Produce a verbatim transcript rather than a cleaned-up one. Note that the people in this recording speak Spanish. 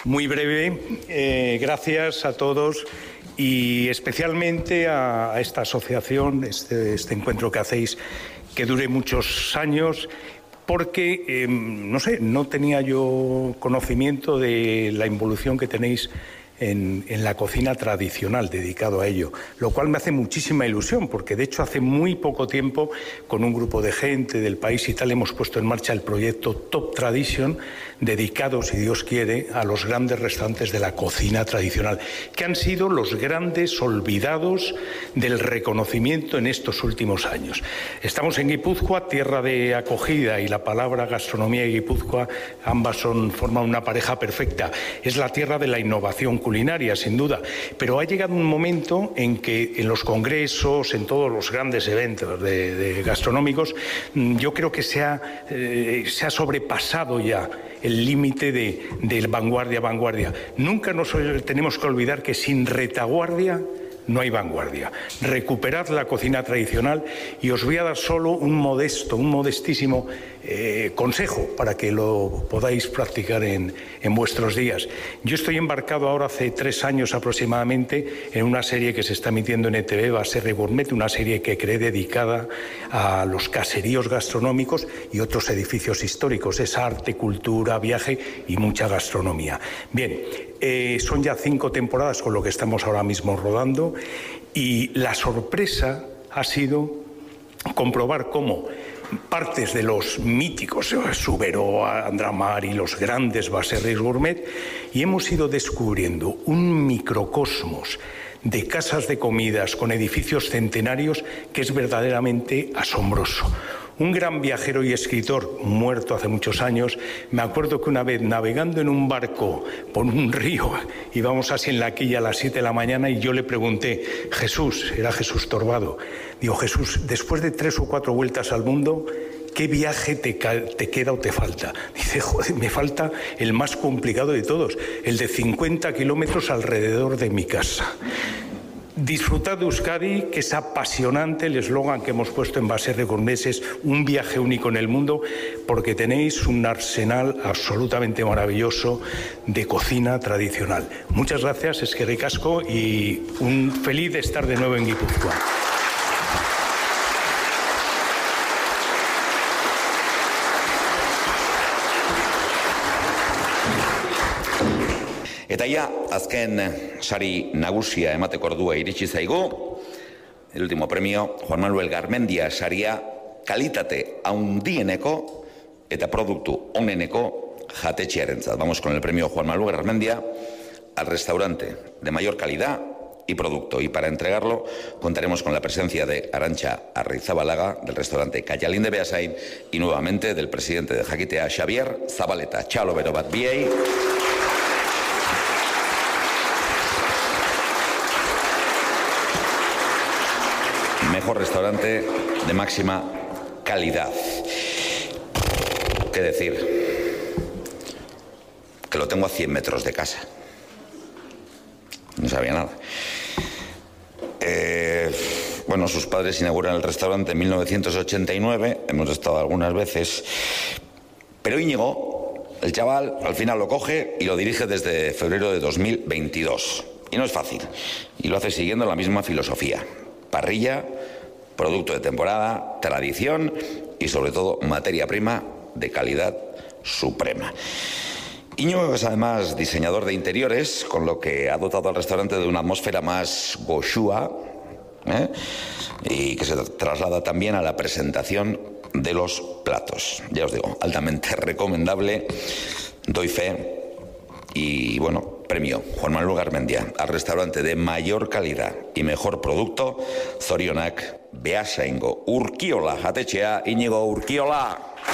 Muy breve. Eh, gracias a todos y especialmente a, a esta asociación, este, este encuentro que hacéis, que dure muchos años, porque, eh, no sé, no tenía yo conocimiento de la involución que tenéis En, en la cocina tradicional, dedicado a ello, lo cual me hace muchísima ilusión, porque de hecho hace muy poco tiempo, con un grupo de gente del país y tal, hemos puesto en marcha el proyecto Top Tradition, dedicado, si Dios quiere, a los grandes restaurantes de la cocina tradicional, que han sido los grandes olvidados del reconocimiento en estos últimos años. Estamos en Guipúzcoa, tierra de acogida, y la palabra gastronomía y Guipúzcoa, ambas son, forman una pareja perfecta. Es la tierra de la innovación culinaria, sin duda, pero ha llegado un momento en que en los congresos, en todos los grandes eventos de, de gastronómicos, yo creo que se ha, eh, se ha sobrepasado ya el límite de, de vanguardia, vanguardia. Nunca nos tenemos que olvidar que sin retaguardia no hay vanguardia. Recuperad la cocina tradicional y os voy a dar solo un modesto, un modestísimo eh, consejo para que lo podáis practicar en, en vuestros días. Yo estoy embarcado ahora hace tres años aproximadamente en una serie que se está emitiendo en E T V, Baserri Gourmet, una serie que creé dedicada a los caseríos gastronómicos y otros edificios históricos. Es arte, cultura, viaje y mucha gastronomía. Bien, eh, son ya cinco temporadas con lo que estamos ahora mismo rodando. Y la sorpresa ha sido comprobar cómo partes de los míticos Subero, Andramar y los grandes Baserri Gourmet, y hemos ido descubriendo un microcosmos de casas de comidas con edificios centenarios que es verdaderamente asombroso. Un gran viajero y escritor, muerto hace muchos años, me acuerdo que una vez navegando en un barco por un río, íbamos así en la quilla a las siete de la mañana y yo le pregunté, Jesús, era Jesús Torbado, digo, Jesús, después de tres o cuatro vueltas al mundo, ¿qué viaje te, te queda o te falta? Dice, joder, me falta el más complicado de todos, el de cincuenta kilómetros alrededor de mi casa. Disfrutad de Euskadi, que es apasionante. El eslogan que hemos puesto en Baserri Gourmet es un viaje único en el mundo, porque tenéis un arsenal absolutamente maravilloso de cocina tradicional. Muchas gracias, eskerrik asko, y un feliz de estar de nuevo en Guipúzcoa. Eta ja, azken sari nagusia emateko ordua iritsi zaigu. El último premio, Juan Manuel Garmendia saria, kalitate handieneko eta produktu oneneko jatetxearentzat. Vamos con el premio Juan Manuel Garmendia al restaurante de mayor calidad y producto. Y para entregarlo contaremos con la presencia de Arantxa Arrizabalaga, del restaurante Cayalín de Beasain, y nuevamente del presidente de Jakitea, Xavier Zabaleta. Txalo bero bat biei. Mejor restaurante de máxima calidad. ¿Qué decir? Que lo tengo a cien metros de casa. No sabía nada. Eh, bueno, sus padres inauguran el restaurante en mil novecientos ochenta y nueve. Hemos estado algunas veces. Pero Íñigo, el chaval, al final lo coge y lo dirige desde febrero de dos mil veintidós. Y no es fácil. Y lo hace siguiendo la misma filosofía. Parrilla, producto de temporada, tradición y sobre todo materia prima de calidad suprema. Íñigo es además diseñador de interiores, con lo que ha dotado al restaurante de una atmósfera más goxúa, ¿eh? y que se traslada también a la presentación de los platos. Ya os digo, altamente recomendable, doy fe. Y bueno, premio Juan Manuel Garmendia al restaurante de mayor calidad y mejor producto, zorionak Beasaingo Urkiola jatetxea. Íñigo, Urkiola.